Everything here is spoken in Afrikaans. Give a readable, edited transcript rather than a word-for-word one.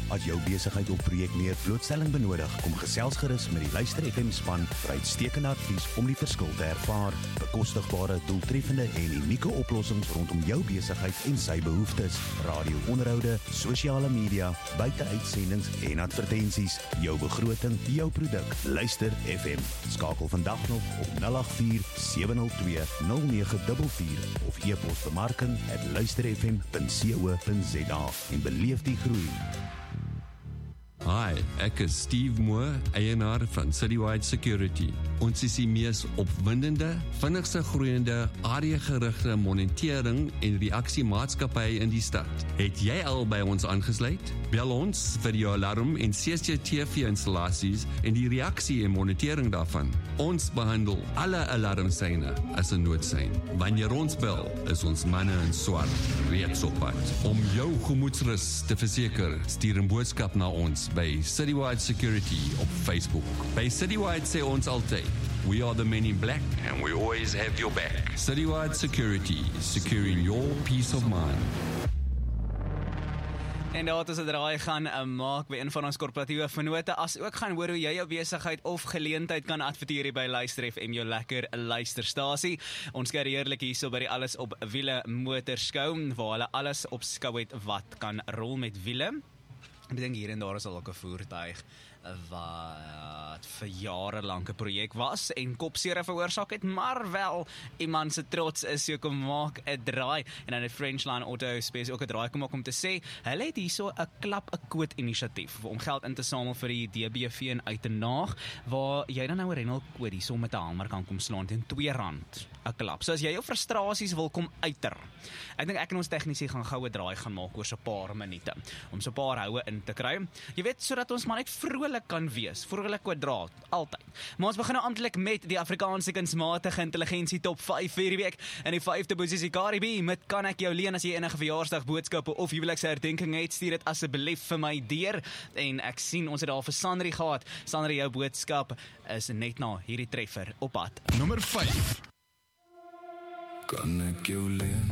As jou besigheid of projek meer blootstelling benodig, kom gesels gerus met die Luister FM span vir uitstekende advies om die verskil te ervaar. Bekostigbare, doeltreffende en unieke oplossings rondom jou besigheid en sy behoeftes. Radio-onderhoude, sosiale media, buiteuitsendings en advertensies. Jou begroting, jou produk. Luister FM. Skakel vandag nog op 084 702 0944 of e-pos bemarking@luisterfm.co.za en beleef die groei. Hi, ek is Steve Moore, eienaar van Citywide Security. Ons is die mees opwindende, vinnigste groeiende, areagerigte monitering en reaksiemaatskappy in die stad. Het jy al by ons aangesluit? Bel ons vir jou alarm en CCTV-installasies en die reaksie en monitering daarvan. Ons behandel alle alarmsyne as 'n noodsein. Wanneer ons bel, is ons manne in swart reeds op pad. Om jou gemoedsrus te verseker, stuur 'n boodskap na ons by Citywide Security op Facebook. By Citywide sê ons altyd, we are the men in black and we always have your back. Citywide Security, securing your peace of mind. En daar het ons 'n draai gaan maak by een van ons korporatiewe vennote, as ook gaan hoor hoe jy jou besigheid of geleentheid kan adverteer hier by Luister FM, jou lekker luisterstasie. Ons kyk heerlik hierso by die Alles op Wiele motorskou, waar hulle alles op skou het wat kan rol met wiele. Ek dink hier en daar is al ook 'n voertuig wat vir jare lank 'n projek was en kopseer veroorsaak het, maar wel iemand se trots is, so kom maak 'n draai. En dan het Frenchline Auto Space ook 'n draai kom maak om te sê, hulle het hierso 'n klap 'n koot inisiatief om geld in te samel vir die DBV in Uitenaag, waar jy dan nou 'n rendelkoot hierso met 'n hamer kan kom slaan teen R2 'n klap. So as jy jou frustrasies wil kom uiter, ek dink ek en ons tegnisie gaan goue draai gaan maak oor so 'n paar minute om so 'n paar houe in te kry. Jy weet, sodat ons maar net vrolik kan wees, vrolik kwadraat, altyd. Maar ons begin nou amptelik met die Afrikaanse kunsmatige intelligensie top 5 vir die week. In die 5de posisie Cardi B met Kan ek jou leen. As jy enige verjaarsdag boodskappe of huweliksherdenking het, stuur dit asseblief vir my deur. En ek sien ons het daar vir Sandri gehad. Sandri, jou boodskap is net na hierdie treffer op pad. Nommer 5. Kan ek jou leen?